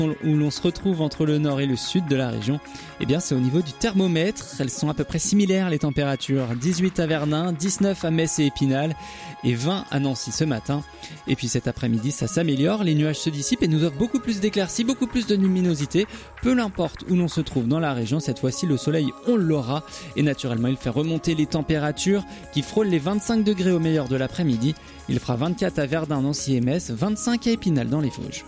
Où l'on se retrouve entre le nord et le sud de la région, eh bien c'est au niveau du thermomètre. Elles sont à peu près similaires les températures. 18 à Verdun, 19 à Metz et Épinal et 20 à Nancy ce matin. Et puis cet après-midi ça s'améliore, les nuages se dissipent et nous offrent beaucoup plus d'éclaircies, beaucoup plus de luminosité. Peu importe où l'on se trouve dans la région, cette fois-ci le soleil on l'aura et naturellement il fait remonter les températures qui frôlent les 25 degrés au meilleur de l'après-midi. Il fera 24 à Verdun, Nancy et Metz, 25 à Épinal dans les Vosges.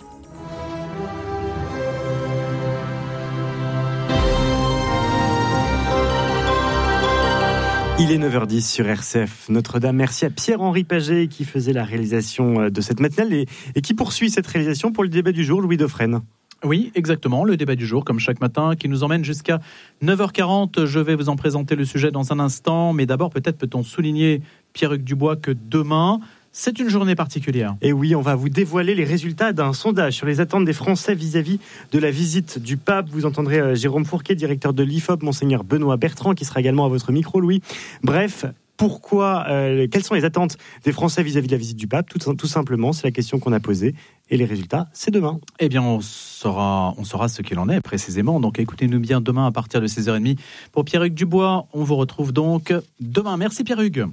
Il est 9h10 sur RCF Notre-Dame. Merci à Pierre-Henri Paget qui faisait la réalisation de cette matinale et qui poursuit cette réalisation pour le débat du jour, Louis Dauphren. Oui, exactement, le débat du jour, comme chaque matin, qui nous emmène jusqu'à 9h40. Je vais vous en présenter le sujet dans un instant, mais d'abord, peut-être peut-on souligner, Pierre-Hugues Dubois, que demain, c'est une journée particulière. Et oui, on va vous dévoiler les résultats d'un sondage sur les attentes des Français vis-à-vis de la visite du pape. Vous entendrez Jérôme Fourquet, directeur de l'IFOP, Monseigneur Benoît Bertrand, qui sera également à votre micro, Louis. Bref, quelles sont les attentes des Français vis-à-vis de la visite du pape ? Tout simplement, c'est la question qu'on a posée. Et les résultats, c'est demain. Eh bien, on saura ce qu'il en est précisément. Donc, écoutez-nous bien demain à partir de 6h30. Pour Pierre-Hugues Dubois, on vous retrouve donc demain. Merci Pierre-Hugues.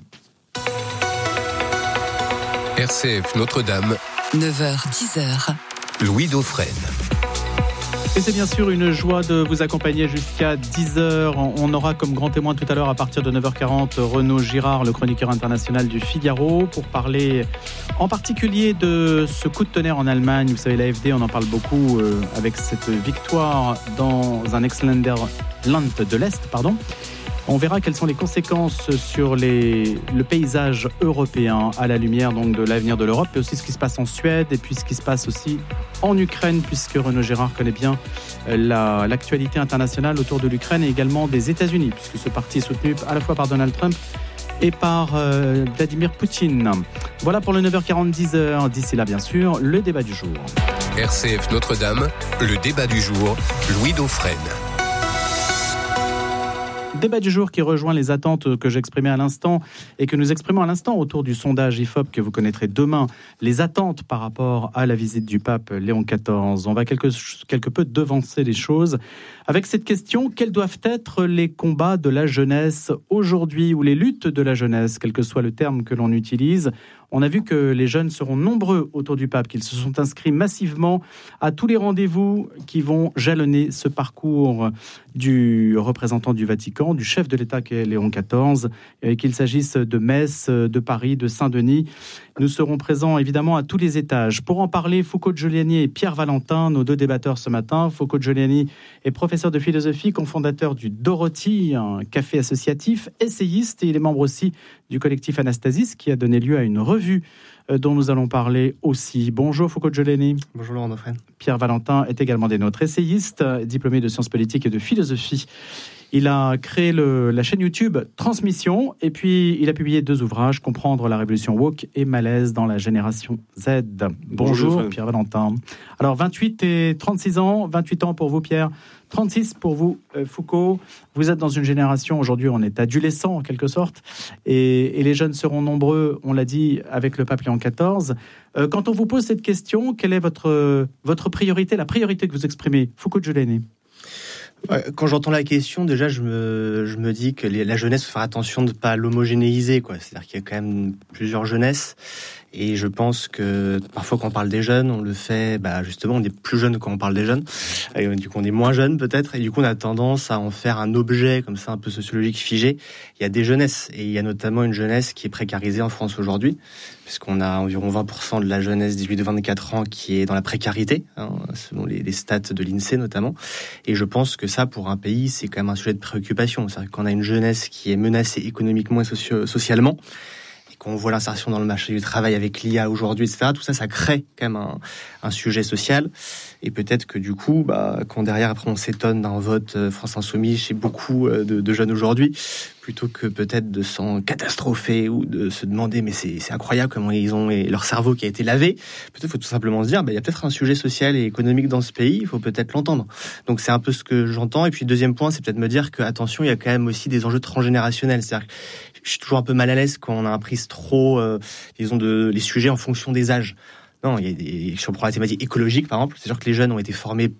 RCF Notre-Dame, 9h-10h, Louis Dauphren. Et c'est bien sûr une joie de vous accompagner jusqu'à 10h. On aura comme grand témoin tout à l'heure à partir de 9h40 Renaud Girard, le chroniqueur international du Figaro, pour parler en particulier de ce coup de tonnerre en Allemagne. Vous savez, l'AfD, on en parle beaucoup avec cette victoire dans un ex-Land de l'Est, On verra quelles sont les conséquences sur le paysage européen à la lumière donc de l'avenir de l'Europe, et aussi ce qui se passe en Suède et puis ce qui se passe aussi en Ukraine, puisque Renaud Girard connaît bien l'actualité internationale autour de l'Ukraine et également des États-Unis, puisque ce parti est soutenu à la fois par Donald Trump et par Vladimir Poutine. Voilà pour le 9h40, 10h. D'ici là, bien sûr, le débat du jour. RCF Notre-Dame, le débat du jour, Louis Dauphren. Débat du jour qui rejoint les attentes que j'exprimais à l'instant et que nous exprimons à l'instant autour du sondage IFOP que vous connaîtrez demain. Les attentes par rapport à la visite du pape Léon XIV. On va quelque peu devancer les choses avec cette question: quels doivent être les combats de la jeunesse aujourd'hui, ou les luttes de la jeunesse, quel que soit le terme que l'on utilise? On a vu que les jeunes seront nombreux autour du pape, qu'ils se sont inscrits massivement à tous les rendez-vous qui vont jalonner ce parcours du représentant du Vatican, du chef de l'État qui est Léon XIV, qu'il s'agisse de Metz, de Paris, de Saint-Denis. Nous serons présents évidemment à tous les étages. Pour en parler, Foucault Giuliani et Pierre Valentin, nos deux débatteurs ce matin. Foucault Giuliani est professeur de philosophie, cofondateur du Dorothy, un café associatif, essayiste, et il est membre aussi du collectif Anastasis, qui a donné lieu à une revue dont nous allons parler aussi. Bonjour Foucault Giuliani. Bonjour Laurent Dauphren. Pierre Valentin est également des nôtres, essayiste, diplômé de sciences politiques et de philosophie. Il a créé la chaîne YouTube Transmission, et puis il a publié 2 ouvrages, Comprendre la révolution woke et Malaise dans la génération Z. Bonjour Pierre Valentin. Alors 28 et 36 ans, 28 ans pour vous Pierre, 36 pour vous Foucault. Vous êtes dans une génération, aujourd'hui on est adolescent en quelque sorte, et les jeunes seront nombreux, on l'a dit, avec le pape Léon XIV. Quand on vous pose cette question, quelle est votre priorité, la priorité que vous exprimez, Foucault Giuliani? Quand j'entends la question, déjà, je me dis que la jeunesse, faut faire attention de ne pas l'homogénéiser, quoi. C'est-à-dire qu'il y a quand même plusieurs jeunesses. Et je pense que parfois quand on parle des jeunes, on le fait, justement, on est plus jeune quand on parle des jeunes. Et du coup, on est moins jeune peut-être. Et du coup, on a tendance à en faire un objet comme ça, un peu sociologique figé. Il y a des jeunesses. Et il y a notamment une jeunesse qui est précarisée en France aujourd'hui, puisqu'on a environ 20% de la jeunesse 18-24 ans qui est dans la précarité, selon les stats de l'INSEE notamment. Et je pense que ça, pour un pays, c'est quand même un sujet de préoccupation. C'est-à-dire qu'on a une jeunesse qui est menacée économiquement et socialement, qu'on voit l'insertion dans le marché du travail avec l'IA aujourd'hui, etc. Tout ça, ça crée quand même un sujet social. Et peut-être que du coup, quand derrière, après, on s'étonne d'un vote France Insoumise chez beaucoup de jeunes aujourd'hui, plutôt que peut-être de s'en catastropher ou de se demander, mais c'est incroyable comment ils ont leur cerveau qui a été lavé. Peut-être faut tout simplement se dire, il y a peut-être un sujet social et économique dans ce pays, il faut peut-être l'entendre. Donc c'est un peu ce que j'entends. Et puis deuxième point, c'est peut-être me dire que attention, il y a quand même aussi des enjeux transgénérationnels. C'est-à-dire que je suis toujours un peu mal à l'aise quand on a prise trop, les sujets en fonction des âges. Non, si on prend la thématique écologique, par exemple, c'est sûr que les jeunes ont été formés